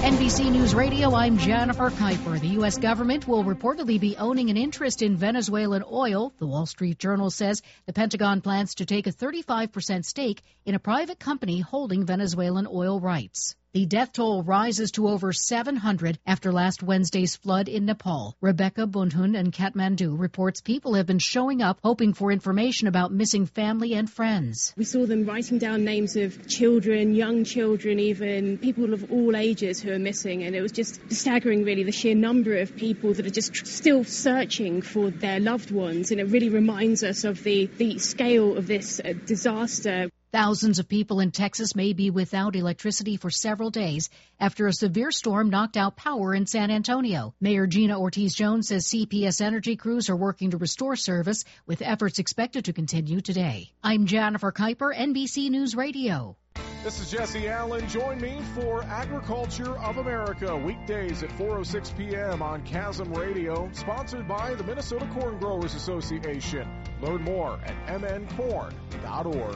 NBC News Radio, I'm Jennifer Kuiper. The U.S. government will reportedly be owning an interest in Venezuelan oil. The Wall Street Journal says the Pentagon plans to take a 35% stake in a private company holding Venezuelan oil rights. The death toll rises to over 700 after last Wednesday's flood in Nepal. Rebecca Bundhun in Kathmandu reports people have been showing up hoping for information about missing family and friends. We saw them writing down names of children, young children, even people of all ages who are missing, and it was just staggering, really, the sheer number of people that are just still searching for their loved ones, and it really reminds us of the scale of this disaster. Thousands of people in Texas may be without electricity for several days after a severe storm knocked out power in San Antonio. Mayor Gina Ortiz-Jones says CPS Energy crews are working to restore service, with efforts expected to continue today. I'm Jennifer Kuiper, NBC News Radio. This is Jesse Allen. Join me for Agriculture of America, weekdays at 4:06 p.m. on Chasm Radio, sponsored by the Minnesota Corn Growers Association. Learn more at mncorn.org.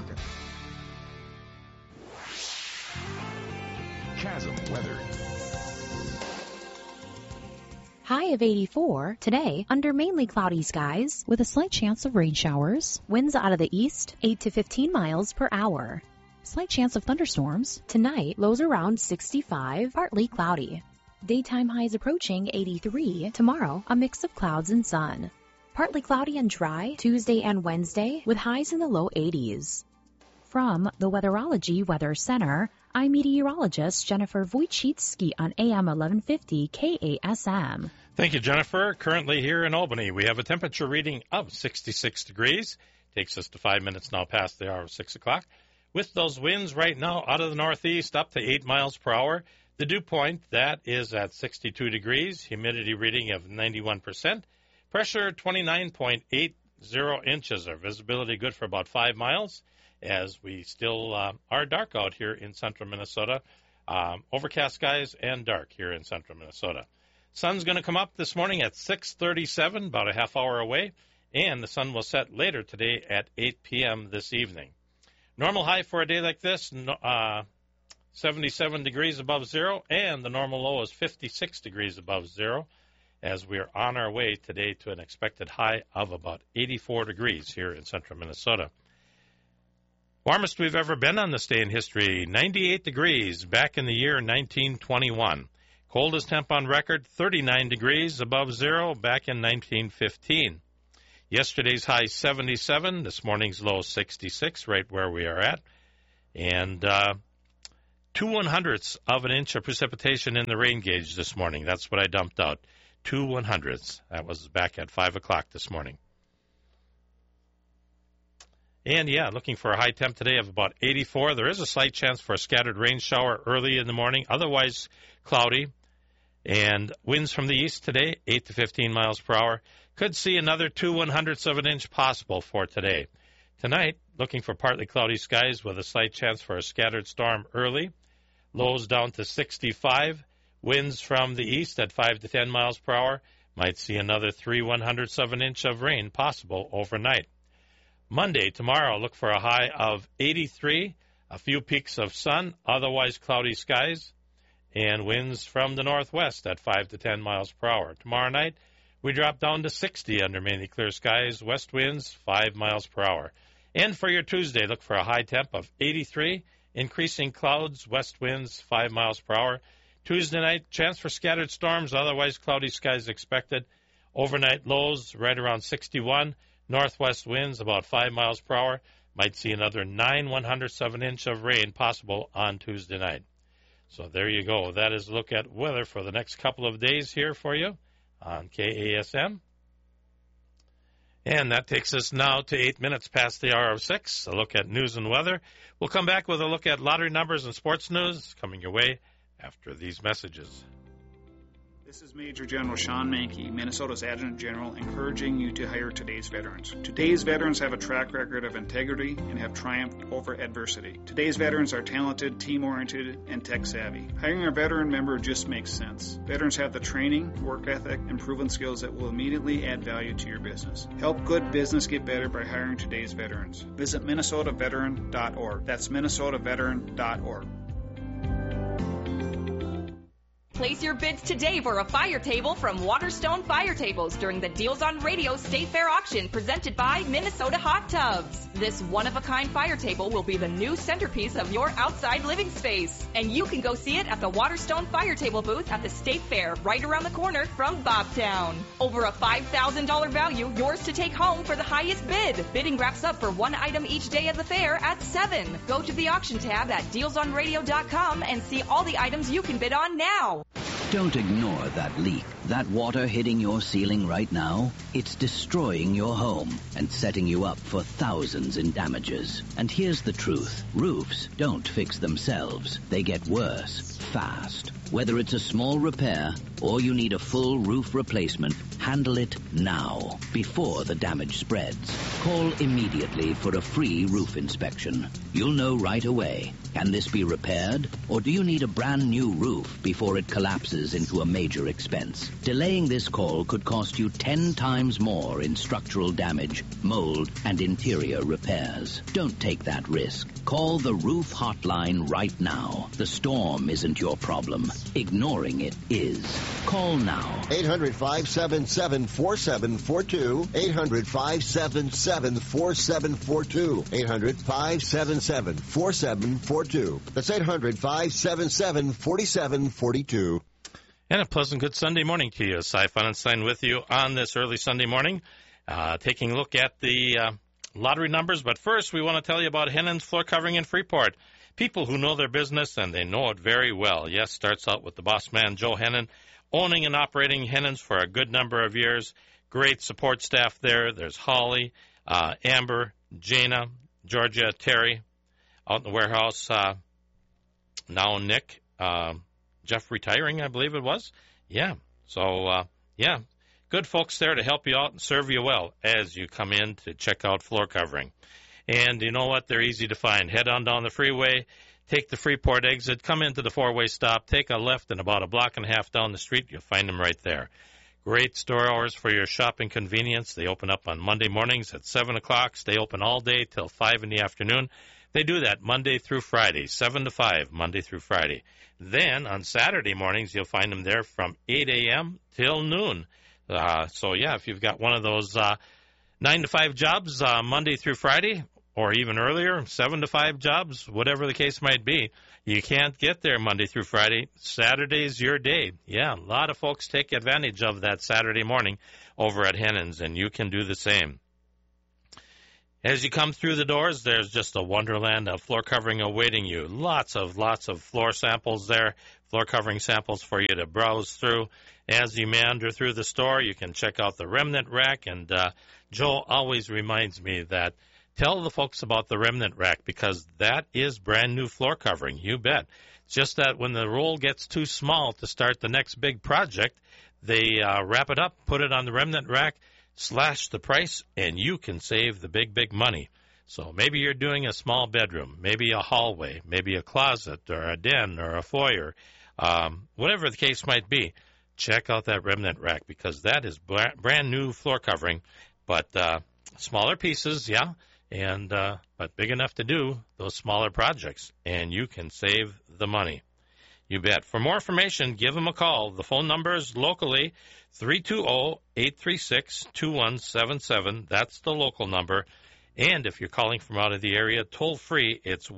Chasm weather. High of 84. Today, under mainly cloudy skies with a slight chance of rain showers. Winds out of the east, 8 to 15 miles per hour. Slight chance of thunderstorms. Tonight, lows around 65, partly cloudy. Daytime highs approaching 83. Tomorrow, a mix of clouds and sun. Partly cloudy and dry Tuesday and Wednesday with highs in the low 80s. From the Weatherology Weather Center, I'm meteorologist Jennifer Wojcicki on AM 1150 KASM. Thank you, Jennifer. Currently here in Albany, we have a temperature reading of 66 degrees. Takes us to 5 minutes now past the hour of 6 o'clock. With those winds right now out of the northeast up to 8 miles per hour, the dew point, that is at 62 degrees, humidity reading of 91%, pressure 29.80 inches, our visibility good for about 5 miles. As we still are dark out here in central Minnesota. Overcast skies and dark here in central Minnesota. Sun's going to come up this morning at 6:37, about a half hour away, and the sun will set later today at 8 p.m. this evening. Normal high for a day like this, 77 degrees above zero, and the normal low is 56 degrees above zero, as we are on our way today to an expected high of about 84 degrees here in central Minnesota. Warmest we've ever been on this day in history, 98 degrees back in the year 1921. Coldest temp on record, 39 degrees above zero back in 1915. Yesterday's high, 77. This morning's low, 66, right where we are at. And 2/100ths of an inch of precipitation in the rain gauge this morning. That's what I dumped out, 2/100ths. That was back at 5 o'clock this morning. And, yeah, looking for a high temp today of about 84. There is a slight chance for a scattered rain shower early in the morning, otherwise cloudy. And winds from the east today, 8 to 15 miles per hour. Could see another 2/100ths of an inch possible for today. Tonight, looking for partly cloudy skies with a slight chance for a scattered storm early. Lows down to 65. Winds from the east at 5 to 10 miles per hour. Might see another 3/100ths of an inch of rain possible overnight. Monday, tomorrow, look for a high of 83, a few peaks of sun, otherwise cloudy skies, and winds from the northwest at 5 to 10 miles per hour. Tomorrow night, we drop down to 60 under mainly clear skies, west winds 5 miles per hour. And for your Tuesday, look for a high temp of 83, increasing clouds, west winds 5 miles per hour. Tuesday night, chance for scattered storms, otherwise cloudy skies expected. Overnight lows right around 61. Northwest winds about 5 miles per hour. Might see another 9/100ths of an inch of rain possible on Tuesday night. So there you go. That is a look at weather for the next couple of days here for you on KASM. And that takes us now to 8 minutes past the hour of 6. A look at news and weather. We'll come back with a look at lottery numbers and sports news coming your way after these messages. This is Major General Sean Mankey, Minnesota's Adjutant General, encouraging you to hire today's veterans. Today's veterans have a track record of integrity and have triumphed over adversity. Today's veterans are talented, team-oriented, and tech-savvy. Hiring a veteran member just makes sense. Veterans have the training, work ethic, and proven skills that will immediately add value to your business. Help good business get better by hiring today's veterans. Visit minnesotaveteran.org. That's minnesotaveteran.org. Place your bids today for a fire table from Waterstone Fire Tables during the Deals on Radio State Fair auction presented by Minnesota Hot Tubs. This one-of-a-kind fire table will be the new centerpiece of your outside living space. And you can go see it at the Waterstone Fire Table booth at the State Fair right around the corner from Bobtown. Over a $5,000 value, yours to take home for the highest bid. Bidding wraps up for one item each day of the fair at 7. Go to the auction tab at dealsonradio.com and see all the items you can bid on now. Don't ignore that leak. That water hitting your ceiling right now, it's destroying your home and setting you up for thousands in damages. And here's the truth. Roofs don't fix themselves. They get worse fast. Whether it's a small repair or you need a full roof replacement, handle it now, before the damage spreads. Call immediately for a free roof inspection. You'll know right away. Can this be repaired? Or do you need a brand new roof before it collapses into a major expense? Delaying this call could cost you 10 times more in structural damage, mold, and interior repairs. Don't take that risk. Call the Roof Hotline right now. The storm isn't your problem. Ignoring it is. Call now. 800-577-4742. 800-577-4742. 800-577-4742. That's 800-577-4742. And a pleasant good Sunday morning to you. Cy Funenstein with you on this early Sunday morning, taking a look at the lottery numbers. But first, we want to tell you about Hennon's Floor Covering in Freeport. People who know their business, and they know it very well. Yes, starts out with the boss man, Joe Hennon, owning and operating Hennon's for a good number of years. Great support staff there. There's Holly, Amber, Jana, Georgia, Terry, out in the warehouse. Now Nick, Jeff retiring, I believe it was. Yeah. So, good folks there to help you out and serve you well as you come in to check out floor covering. And you know what? They're easy to find. Head on down the freeway, take the Freeport exit, come into the four-way stop, take a left, and about a block and a half down the street, you'll find them right there. Great store hours for your shopping convenience. They open up on Monday mornings at 7 o'clock, stay open all day till 5 in the afternoon. They do that Monday through Friday, 7 to 5, Monday through Friday. Then on Saturday mornings, you'll find them there from 8 a.m. till noon. If you've got one of those 9 to 5 jobs Monday through Friday, or even earlier, 7 to 5 jobs, whatever the case might be, you can't get there Monday through Friday. Saturday's your day. Yeah, a lot of folks take advantage of that Saturday morning over at Hennon's, and you can do the same. As you come through the doors, there's just a wonderland of floor covering awaiting you. Lots of floor samples there, floor covering samples for you to browse through. As you meander through the store, you can check out the remnant rack, and Joe always reminds me that tell the folks about the remnant rack, because that is brand new floor covering, you bet. It's just that when the roll gets too small to start the next big project, they wrap it up, put it on the remnant rack, slash the price, and you can save the big money. So maybe you're doing a small bedroom, maybe a hallway, maybe a closet or a den or a foyer, whatever the case might be. Check out that remnant rack, because that is brand new floor covering, but smaller pieces, yeah, and but big enough to do those smaller projects, and you can save the money. You bet. For more information, give them a call. The phone number is locally 320-836-2177. That's the local number. And if you're calling from out of the area, toll-free, it's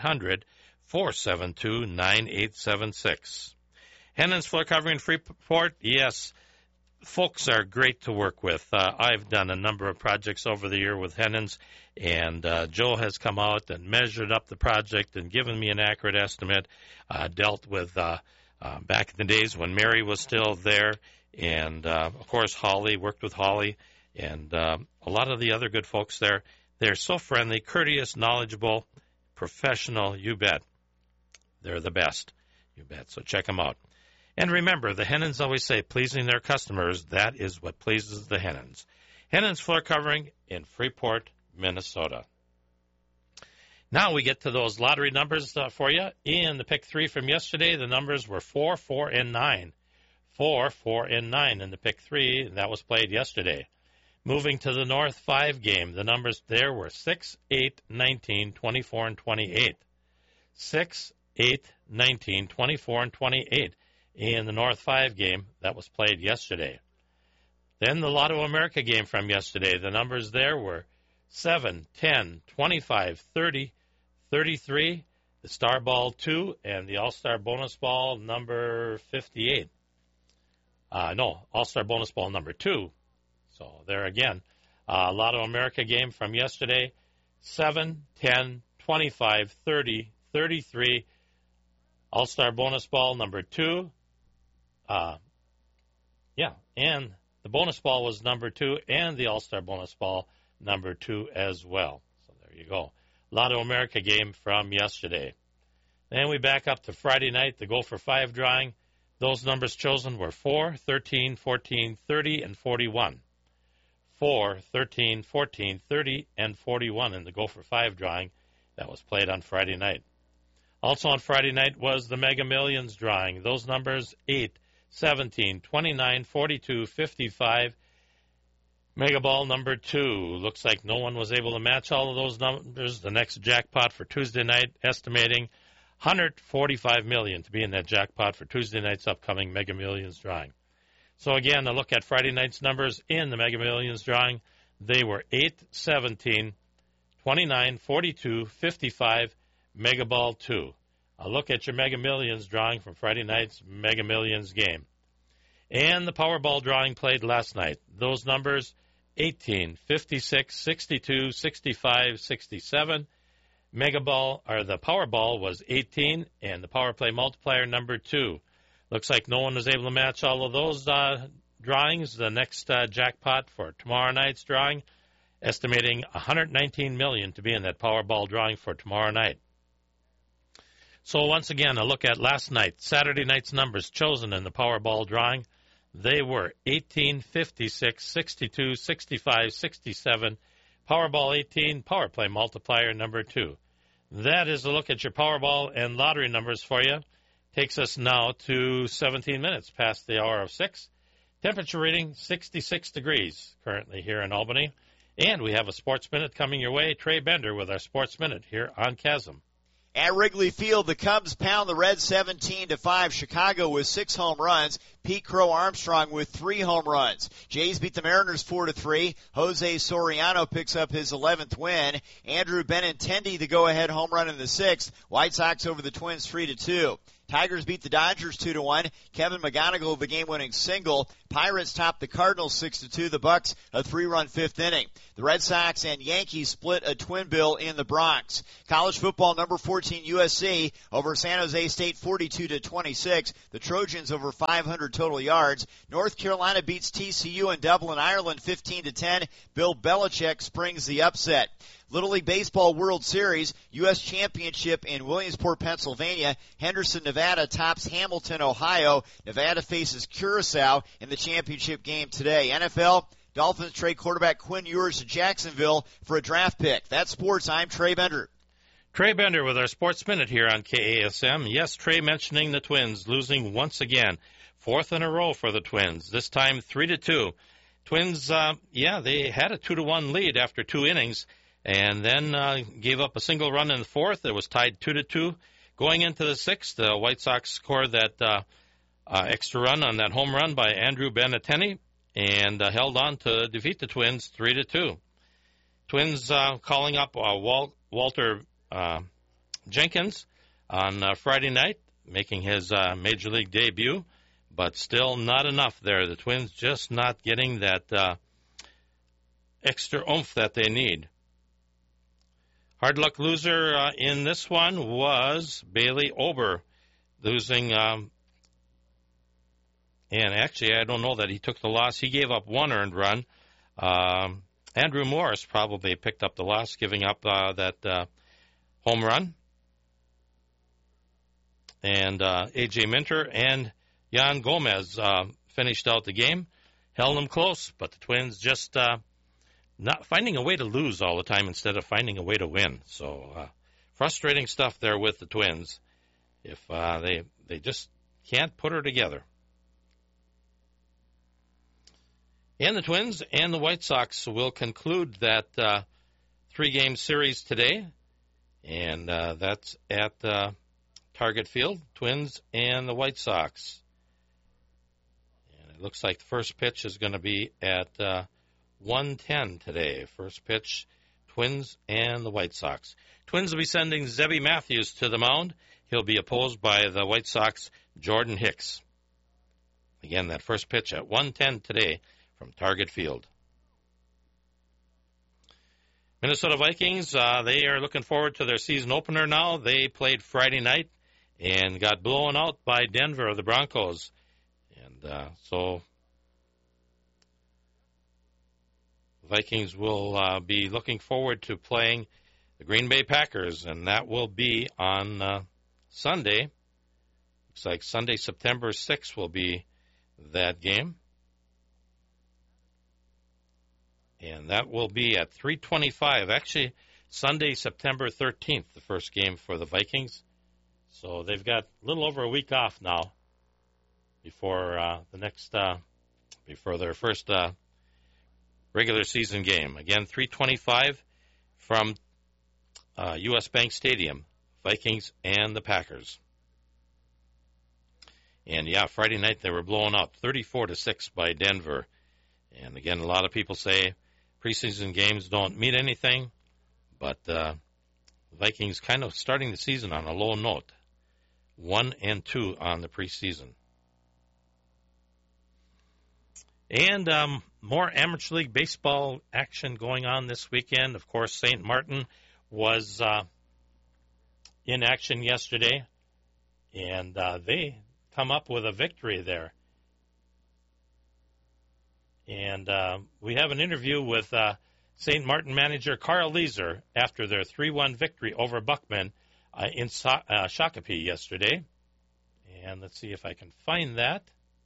1-800-472-9876. Hennon's Floor Covering in Freeport, yes, folks are great to work with. I've done a number of projects over the year with Hennon's, and Joe has come out and measured up the project and given me an accurate estimate. Dealt with back in the days when Mary was still there, and, of course, Holly, worked with Holly, and a lot of the other good folks there. They're so friendly, courteous, knowledgeable, professional, you bet. They're the best, you bet. So check them out. And remember, the Hennons always say, pleasing their customers, that is what pleases the Hennons. Hennons Floor Covering in Freeport, Minnesota. Now we get to those lottery numbers for you. In the pick 3 from yesterday, the numbers were 4, 4, and 9. 4, 4, and 9 in the pick 3. That was played yesterday. Moving to the North 5 game, the numbers there were 6, 8, 19, 24, and 28. 6, 8, 19, 24, and 28. in the North 5 game that was played yesterday. Then the Lotto America game from yesterday. The numbers there were 7, 10, 25, 30, 33, the Star Ball 2, and the All-Star Bonus Ball number 58. All-Star Bonus Ball number 2. So there again, Lotto America game from yesterday, 7, 10, 25, 30, 33, All-Star Bonus Ball number 2. And the bonus ball was number 2, and the All-Star Bonus Ball number 2 as well. So there you go. Lotto America game from yesterday. Then we back up to Friday night, the Go for 5 drawing. Those numbers chosen were 4, 13, 14, 30, and 41. 4, 13, 14, 30, and 41 in the Go for 5 drawing that was played on Friday night. Also on Friday night was the Mega Millions drawing. Those numbers 8, 17, 29, 42, 55. Mega Ball number 2. Looks like no one was able to match all of those numbers. The next jackpot for Tuesday night, estimating $145 million to be in that jackpot for Tuesday night's upcoming Mega Millions drawing. So again, a look at Friday night's numbers in the Mega Millions drawing. They were 8, 17, 29, 42, 55, Mega Ball 2. A look at your Mega Millions drawing from Friday night's Mega Millions game. And the Powerball drawing played last night. Those numbers, 18, 56, 62, 65, 67. The Powerball was 18, and the Power Play multiplier number 2. Looks like no one was able to match all of those drawings. The next jackpot for tomorrow night's drawing, estimating $119 million to be in that Powerball drawing for tomorrow night. So once again, a look at last night, Saturday night's numbers chosen in the Powerball drawing. They were 18, 56, 62, 65, 67, Powerball 18, Power Play multiplier number 2. That is a look at your Powerball and lottery numbers for you. Takes us now to 17 minutes past the hour of 6. Temperature reading 66 degrees currently here in Albany. And we have a Sports Minute coming your way. Trey Bender with our Sports Minute here on Chasm. At Wrigley Field, the Cubs pound the Reds 17-5. Chicago with 6 home runs. Pete Crow Armstrong with 3 home runs. Jays beat the Mariners 4-3. Jose Soriano picks up his 11th win. Andrew Benintendi the go-ahead home run in the 6th. White Sox over the Twins 3-2. Tigers beat the Dodgers 2-1. Kevin McGonigal the game-winning single. Pirates topped the Cardinals 6-2. The Bucks a 3-run 5th inning. The Red Sox and Yankees split a twin bill in the Bronx. College football number 14 USC over San Jose State 42-26. The Trojans over 500 total yards. North Carolina beats TCU in Dublin, Ireland 15-10. Bill Belichick springs the upset. Little League Baseball World Series, U.S. Championship in Williamsport, Pennsylvania. Henderson, Nevada tops Hamilton, Ohio. Nevada faces Curacao in the championship game today. NFL, Dolphins trade quarterback Quinn Ewers to Jacksonville for a draft pick. That's sports. I'm Trey Bender. Trey Bender with our Sports Minute here on KASM. Yes, Trey mentioning the Twins losing once again. 4th in a row for the Twins, this time 3-2. Twins, they had a 2-1 lead after 2 innings. And then gave up a single run in the 4th. It was tied 2-2. Going into the 6th, the White Sox scored that extra run on that home run by Andrew Benintendi and held on to defeat the Twins 3-2. Twins calling up Walter Jenkins on Friday night, making his Major League debut, but still not enough there. The Twins just not getting that extra oomph that they need. Hard luck loser in this one was Bailey Ober, losing, and actually I don't know that he took the loss. He gave up 1 earned run. Andrew Morris probably picked up the loss, giving up that home run. And A.J. Minter and Jan Gomez finished out the game, held them close, but the Twins just not finding a way to lose all the time instead of finding a way to win. So frustrating stuff there with the Twins if they just can't put her together. And the Twins and the White Sox will conclude that 3-game series today, and that's at Target Field, Twins and the White Sox. It looks like the first pitch is going to be at 1:10 today. First pitch, Twins and the White Sox. Twins will be sending Zebby Matthews to the mound. He'll be opposed by the White Sox, Jordan Hicks. Again, that first pitch at 1:10 today from Target Field. Minnesota Vikings, they are looking forward to their season opener now. They played Friday night and got blown out by Denver, the Broncos. And so Vikings will be looking forward to playing the Green Bay Packers, and that will be on Sunday. Looks like Sunday, September 6th will be that game. And that will be at 3:25. Actually, Sunday, September 13th, the first game for the Vikings. So they've got a little over a week off now before before their first regular season game. Again, 3:25 from U.S. Bank Stadium, Vikings and the Packers. And yeah, Friday night they were blown out 34-6 by Denver. And again, a lot of people say preseason games don't mean anything, but Vikings kind of starting the season on a low note, 1-2 on the preseason. And more Amateur League Baseball action going on this weekend. Of course, St. Martin was in action yesterday, and they come up with a victory there. And we have an interview with St. Martin manager Carl Leeser after their 3-1 victory over Buckman in Shakopee yesterday. And let's see if I can find that.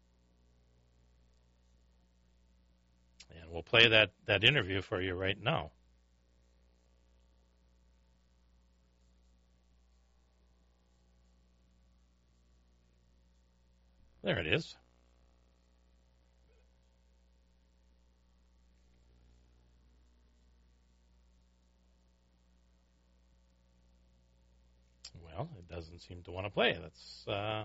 And we'll play that interview for you right now. There it is. Well, it doesn't seem to want to play. That's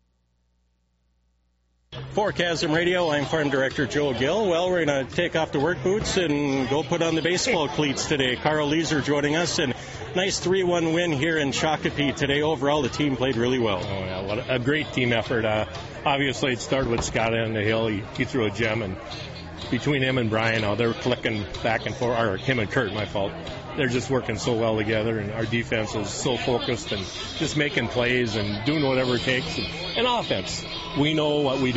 For Chasm Radio, I'm Farm Director Joe Gill. Well, we're going to take off the work boots and go put on the baseball cleats today. Carl Leeser joining us, and nice 3-1 win here in Shakopee today. Overall, the team played really well. Oh, yeah, what a great team effort. Obviously, it started with Scott on the hill. He threw a gem, and between him and Brian, they're clicking back and forth, or him and Kurt, my fault. They're just working so well together, and our defense is so focused and just making plays and doing whatever it takes. And offense, we know what we